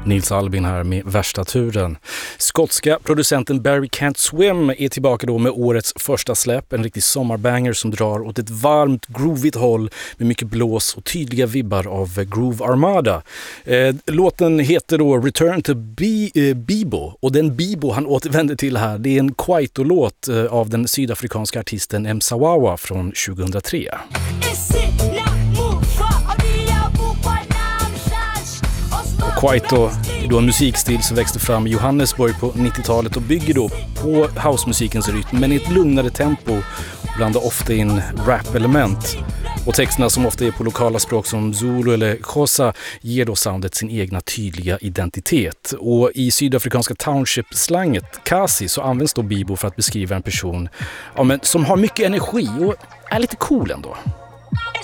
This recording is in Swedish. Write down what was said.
Nils Albin här med Värsta turen. Skotska producenten Barry Can't Swim är tillbaka då med årets första släpp. En riktig sommarbanger som drar åt ett varmt, groovigt håll med mycket blås och tydliga vibbar av Groove Armada. Låten heter då Return to Bibo, och den Bibo han återvänder till här, det är en Kwaito-låt av den sydafrikanska artisten Msawawa från 2003. Kwaito är då en musikstil som växte fram i Johannesburg på 90-talet och bygger då på housemusikens rytm men i ett lugnare tempo och blandar ofta in rap-element. Och texterna som ofta är på lokala språk som Zulu eller Xhosa ger då soundet sin egna tydliga identitet. Och i sydafrikanska township-slanget Kasi så används då Bibo för att beskriva en person som har mycket energi och är lite cool ändå.